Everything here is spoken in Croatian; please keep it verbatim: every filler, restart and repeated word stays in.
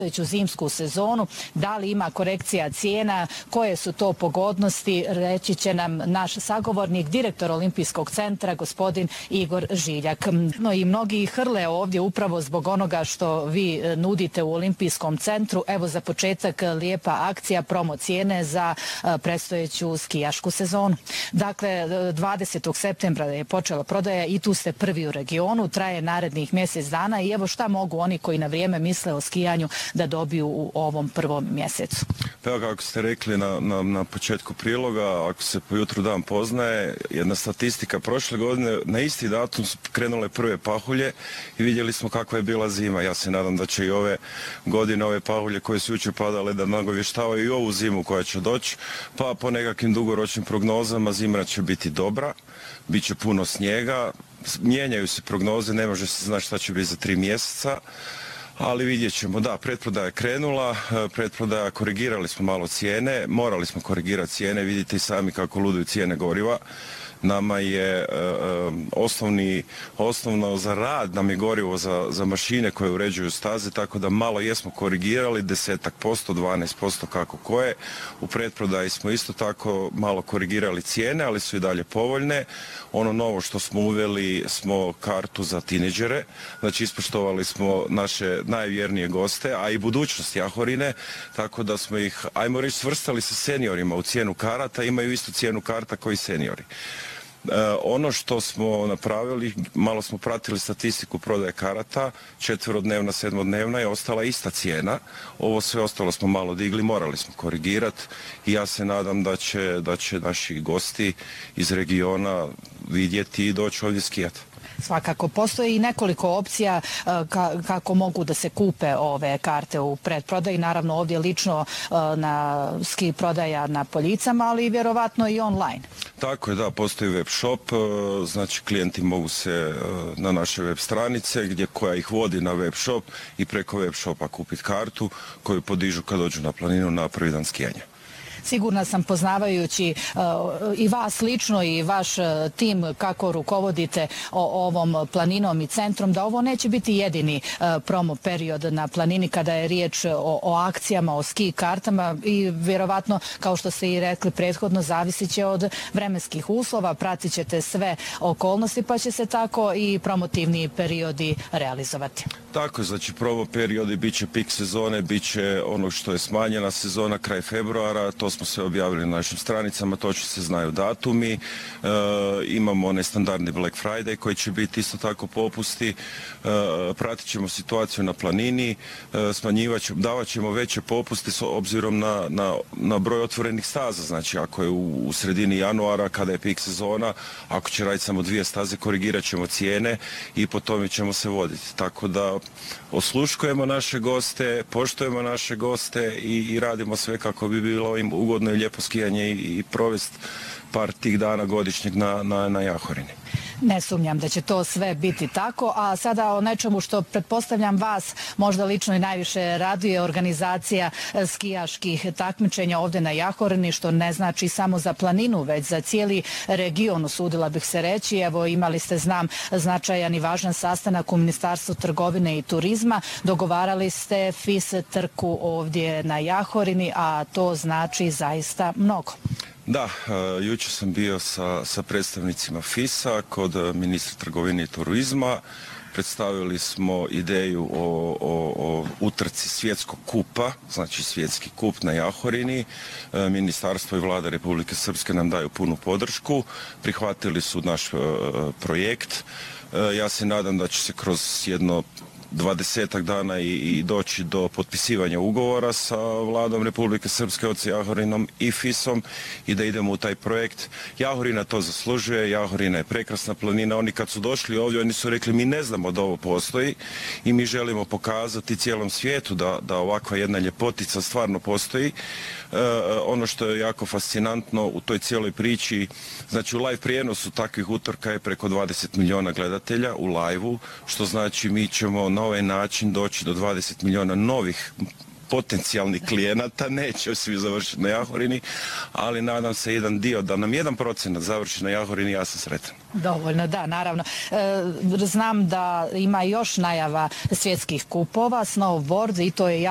u zimsku sezonu, da li ima korekcija cijena, koje su to pogodnosti, reći će nam naš sagovornik, direktor Olimpijskog centra, gospodin Igor Žiljak. No i mnogi hrle ovdje upravo zbog onoga što vi nudite u Olimpijskom centru. Evo za početak lijepa akcija, promo cijene za predstojeću skijašku sezonu. Dakle, dvadesetog septembra je počela prodaja i tu ste prvi u regionu, traje narednih mjesec dana i evo šta mogu oni koji na vrijeme misle o skijanju da dobiju u ovom prvom mjesecu. Pa evo kako ste rekli na, na, na početku priloga, ako se po jutru dan poznaje, jedna statistika prošle godine, na isti datum su krenule prve pahulje i vidjeli smo kakva je bila zima. Ja se nadam da će i ove godine, ove pahulje koje su jučer padale, da nagovještavaju i ovu zimu koja će doći, pa po nekakvim dugoročnim prognozama zima će biti dobra, bit će puno snijega, mijenjaju se prognoze, ne može se znati šta će biti za tri mjeseca, ali vidjet ćemo. Da, pretprodaja je krenula, pretprodaja, korigirali smo malo cijene, morali smo korigirati cijene, vidite i sami kako luduju cijene goriva. Nama je e, osnovni, osnovno za rad nam je gorivo za, za mašine koje uređuju staze, tako da malo jesmo korigirali, desetak posto, dvanaest posto kako koje. U pretprodaji smo isto tako malo korigirali cijene, ali su i dalje povoljne. Ono novo što smo uveli smo kartu za tineđere, znači ispoštovali smo naše najvjernije goste, a i budućnost Jahorine, tako da smo ih, ajmo reći, svrstali sa seniorima u cijenu karata, imaju istu cijenu karta koji seniori. E, ono što smo napravili, malo smo pratili statistiku prodaje karata, četverodnevna, sedmodnevna je ostala ista cijena. Ovo sve ostalo smo malo digli, morali smo korigirati i ja se nadam da će, da će naši gosti iz regiona vidjeti i doći ovdje skijati. Svakako, postoji i nekoliko opcija ka, kako mogu da se kupe ove karte u predprodaji. Naravno, ovdje lično na ski prodaja na poljicama, ali i vjerovatno i online. Tako je, da, postoji web shop, znači klijenti mogu se na naše web stranice gdje koja ih vodi na web shop i preko web shopa kupiti kartu koju podižu kad dođu na planinu na prvi dan skijanja. Sigurna sam, poznavajući uh, i vas lično i vaš uh, tim kako rukovodite o, ovom planinom i centrom, da ovo neće biti jedini uh, promo period na planini kada je riječ o, o akcijama, o ski kartama i vjerovatno, kao što ste i rekli prethodno, zavisit će od vremenskih uslova, pratit ćete sve okolnosti pa će se tako i promotivni periodi realizovati. Tako je, znači promo periodi bit će pik sezone, bit će ono što je smanjena sezona kraj februara, to smo sve objavili na našim stranicama, točno se znaju datumi, e, imamo onaj standardni Black Friday koji će biti isto tako popusti, e, pratit ćemo situaciju na planini, e, smanjivat ćemo, davat ćemo veće popusti s obzirom na, na, na broj otvorenih staza, znači ako je u, u sredini januara kada je pik sezona, ako će raditi samo dvije staze, korigirat ćemo cijene i po tome ćemo se voditi, tako da osluškujemo naše goste, poštujemo naše goste i, i radimo sve kako bi bilo im ugodno i lijepo skijanje i, i provest par tih dana godišnjeg na, na, na Jahorini. Ne sumnjam da će to sve biti tako, a sada o nečemu što pretpostavljam vas možda lično i najviše raduje, organizacija skijaških takmičenja ovdje na Jahorini, što ne znači samo za planinu, već za cijeli region, usudila bih se reći. Evo, imali ste, znam, značajan i važan sastanak u Ministarstvu trgovine i turizma, dogovarali ste F I S trku ovdje na Jahorini, a to znači zaista mnogo. Da, jučer sam bio sa, sa predstavnicima F I S-a kod ministra trgovine i turizma. Predstavili smo ideju o, o, o utrci svjetskog kupa, znači svjetski kup na Jahorini. Ministarstvo i vlada Republike Srpske nam daju punu podršku. Prihvatili su naš uh, projekt. Uh, ja se nadam da će se kroz jedno dvadesetak dana i, i doći do potpisivanja ugovora sa vladom Republike Srpske, od Jahorinom i F I S-om i da idemo u taj projekt. Jahorina to zaslužuje, Jahorina je prekrasna planina. Oni kad su došli ovdje, oni su rekli mi ne znamo da ovo postoji i mi želimo pokazati cijelom svijetu da, da ovakva jedna ljepotica stvarno postoji. E, ono što je jako fascinantno u toj cijeloj priči, znači u live prijenosu takvih utorka je preko dvadeset miliona gledatelja u live-u, što znači mi ćemo na ovaj način doći do dvadeset miliona novih potencijalnih klijenata, neće svi završiti na Jahorini, ali nadam se jedan dio, da nam jedan procenat završi na Jahorini, ja sam sretan. Dovoljno, da, naravno. E, znam da ima još najava svjetskih kupova, snowboard, i to je